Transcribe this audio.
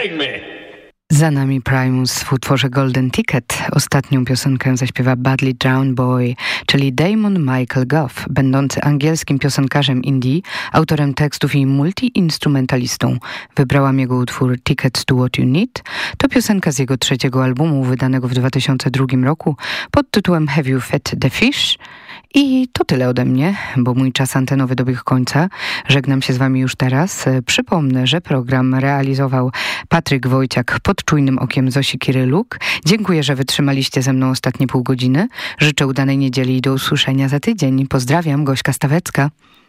kidding me? Za nami Primus w utworze Golden Ticket. Ostatnią piosenkę zaśpiewa Badly Drowned Boy, czyli Damon Michael Gough, będący angielskim piosenkarzem indie, autorem tekstów i multi-instrumentalistą. Wybrałam jego utwór Tickets to What You Need. To piosenka z jego trzeciego albumu, wydanego w 2002 roku pod tytułem Have You Fed the Fish? I to tyle ode mnie, bo mój czas antenowy dobiegł końca. Żegnam się z wami już teraz. Przypomnę, że program realizował Patryk Wojciak pod czujnym okiem Zosi Kiryluk. Dziękuję, że wytrzymaliście ze mną ostatnie pół godziny. Życzę udanej niedzieli i do usłyszenia za tydzień. Pozdrawiam, Gośka Stawecka.